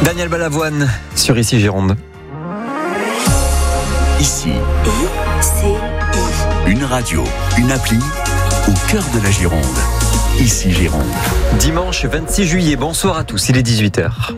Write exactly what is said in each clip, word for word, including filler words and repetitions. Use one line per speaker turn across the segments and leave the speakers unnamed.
Daniel Balavoine sur Ici Gironde.
Ici,
I C I.
une radio, une appli au cœur de la Gironde. Ici Gironde.
Dimanche vingt-six juillet, bonsoir à tous, il est dix-huit heures.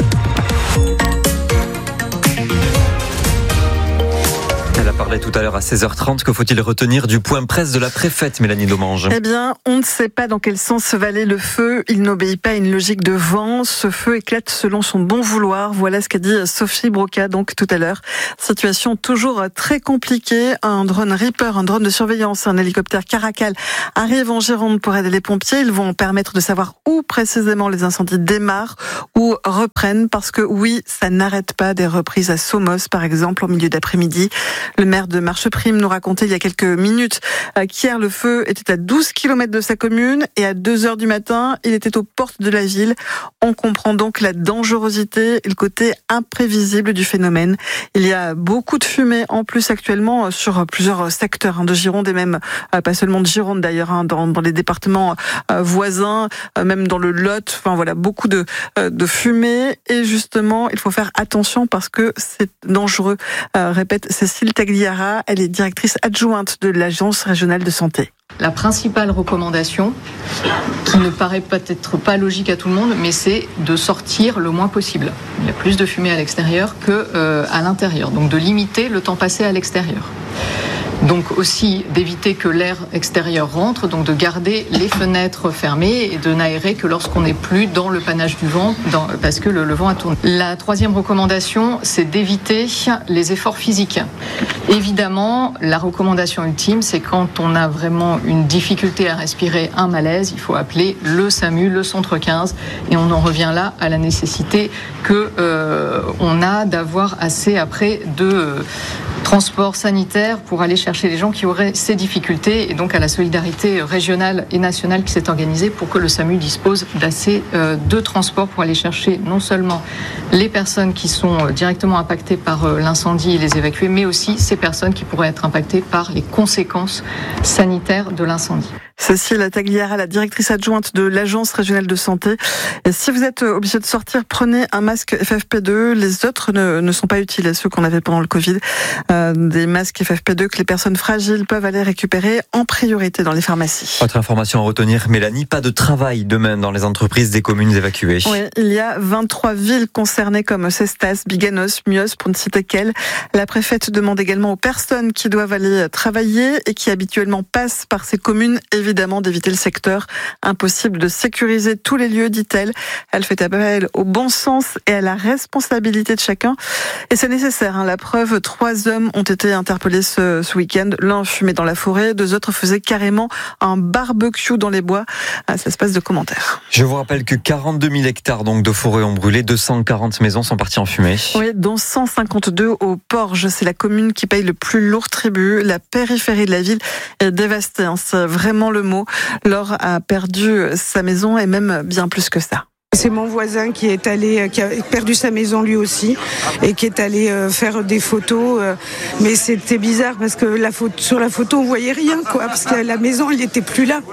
Elle a parlé tout à l'heure à seize heures trente. Que faut-il retenir du point presse de la préfète Mélanie Domange?
Eh bien, on ne sait pas dans quel sens va aller le feu. Il n'obéit pas à une logique de vent. Ce feu éclate selon son bon vouloir. Voilà ce qu'a dit Sophie Broca donc tout à l'heure. Situation toujours très compliquée. Un drone Reaper, un drone de surveillance, un hélicoptère Caracal arrivent en Gironde pour aider les pompiers. Ils vont permettre de savoir où précisément les incendies démarrent ou reprennent, parce que oui, ça n'arrête pas. Des reprises à Somos, par exemple, au milieu d'après-midi. Le maire de Marcheprime nous racontait il y a quelques minutes qu'hier le feu était à douze kilomètres de sa commune et à deux heures du matin, il était aux portes de la ville. On comprend donc la dangerosité et le côté imprévisible du phénomène. Il y a beaucoup de fumée en plus actuellement sur plusieurs secteurs de Gironde et même pas seulement de Gironde d'ailleurs, dans, dans les départements voisins, même dans le Lot. Enfin voilà, beaucoup de, de fumée et justement il faut faire attention parce que c'est dangereux, répète Cécile Tagliara, elle est directrice adjointe de l'Agence régionale de santé.
La principale recommandation, qui ne paraît peut-être pas logique à tout le monde, mais c'est de sortir le moins possible. Il y a plus de fumée à l'extérieur que euh, à l'intérieur, donc de limiter le temps passé à l'extérieur. Donc aussi d'éviter que l'air extérieur rentre, donc de garder les fenêtres fermées et de n'aérer que lorsqu'on n'est plus dans le panache du vent, dans, parce que le, le vent a tourné. La troisième recommandation, c'est d'éviter les efforts physiques. Évidemment, la recommandation ultime, c'est quand on a vraiment une difficulté à respirer, un malaise, il faut appeler le SAMU, le centre quinze, et on en revient là à la nécessité que euh, on a d'avoir assez après de euh, transport sanitaire pour aller chercher les gens qui auraient ces difficultés, et donc à la solidarité régionale et nationale qui s'est organisée pour que le SAMU dispose d'assez euh, de transports pour aller chercher non seulement les personnes qui sont directement impactées par euh, l'incendie et les évacuer, mais aussi ces personnes qui pourraient être impactées par les conséquences sanitaires de l'incendie.
Cécile Tagliara, la directrice adjointe de l'Agence régionale de santé. Et si vous êtes obligé de sortir, prenez un masque F F P deux. Les autres ne, ne sont pas utiles, ceux qu'on avait pendant le Covid. Euh, des masques F F P deux que les personnes fragiles peuvent aller récupérer en priorité dans les pharmacies.
Autre information à retenir, Mélanie, pas de travail demain dans les entreprises des communes évacuées.
Oui, il y a vingt-trois villes concernées comme Cestas, Biganos, Mios, pour ne citer qu'elles. La préfète demande également aux personnes qui doivent aller travailler et qui habituellement passent par ces communes, évidemment, d'éviter le secteur. Impossible de sécuriser tous les lieux, dit-elle. Elle fait appel au bon sens et à la responsabilité de chacun. Et c'est nécessaire, hein. La preuve, trois hommes ont été interpellés ce, ce week-end. L'un fumait dans la forêt, deux autres faisaient carrément un barbecue dans les bois. Ça se passe de commentaires.
Je vous rappelle que quarante-deux mille hectares donc, de forêt ont brûlé, deux cent quarante maisons sont parties en fumée.
Oui, dont cent cinquante-deux au Porge. C'est la commune qui paye le plus lourd tribut. La périphérie de la ville est dévastée, hein. C'est vraiment le mot. Laure a perdu sa maison et même bien plus que ça.
C'est mon voisin qui est allé, qui a perdu sa maison lui aussi, et qui est allé faire des photos. Mais c'était bizarre parce que la photo, sur la photo on voyait rien, quoi, parce que la maison elle n'était plus là.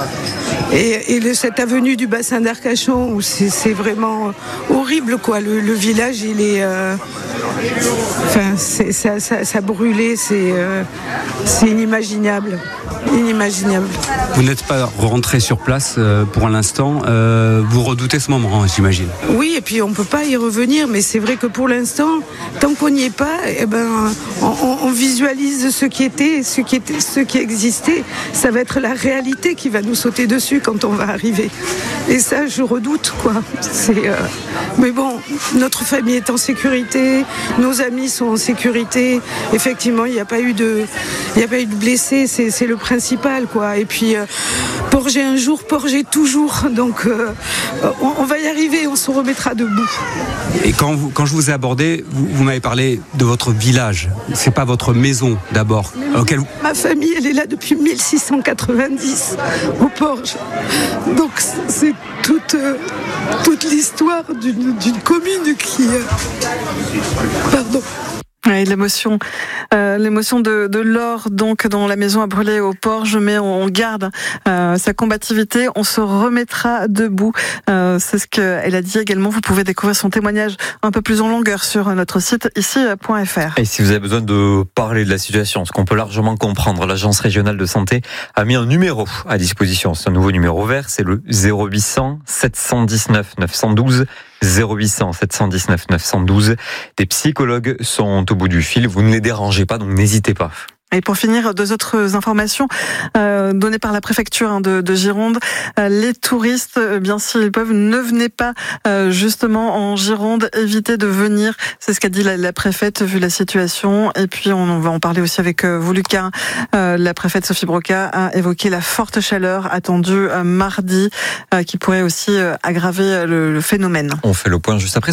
Et, et le, cette avenue du bassin d'Arcachon où c'est, c'est vraiment horrible, quoi. Le, le village il est, euh, enfin c'est, ça, ça, ça brûlait, c'est, euh, c'est inimaginable, inimaginable.
Vous n'êtes pas rentré sur place euh, pour l'instant. Euh, vous redoutez ce moment, j'imagine.
Oui, et puis on ne peut pas y revenir, mais c'est vrai que pour l'instant, tant qu'on n'y est pas, eh ben, on, on visualise ce qui était, ce qui était, ce qui existait. Ça va être la réalité qui va nous sauter dessus quand on va arriver. Et ça, je redoute, quoi. C'est, euh... Mais bon, notre famille est en sécurité, nos amis sont en sécurité. Effectivement, il n'y a pas eu de, il n'y a pas eu de blessés, c'est, c'est le principal, quoi. Et puis, euh, Porger un jour, Porger toujours. Donc, euh, on, on va y arriver, on se remettra debout.
Et quand, vous, quand je vous ai abordé, vous, vous m'avez parlé de votre village. C'est pas votre maison d'abord. Auquel...
Ma famille, elle est là depuis mille six cent quatre-vingt-dix au Porge. Donc c'est toute, euh, toute l'histoire d'une, d'une commune qui... Euh... Pardon.
Oui, l'émotion, euh, l'émotion de, de Laure, donc dans la maison a brûlé au Porge, mais on, on garde euh, sa combativité, on se remettra debout. Euh, c'est ce qu'elle a dit également. Vous pouvez découvrir son témoignage un peu plus en longueur sur notre site ici point f r.
Et si vous avez besoin de parler de la situation, ce qu'on peut largement comprendre, l'Agence régionale de santé a mis un numéro à disposition. C'est un nouveau numéro vert, c'est le zéro huit cent sept cent dix-neuf neuf cent douze. zéro huit cent sept cent dix-neuf neuf cent douze. Des psychologues sont au bout du fil. Vous ne les dérangez pas, donc n'hésitez pas.
Et pour finir, deux autres informations euh, données par la préfecture hein, de, de Gironde. Euh, les touristes, eh bien s'ils peuvent, ne venez pas euh, justement en Gironde. Évitez de venir. C'est ce qu'a dit la, la préfète vu la situation. Et puis on, on va en parler aussi avec euh, vous, Lucas. Euh, la préfète Sophie Broca a évoqué la forte chaleur attendue euh, mardi, euh, qui pourrait aussi euh, aggraver le, le phénomène.
On fait le point juste après.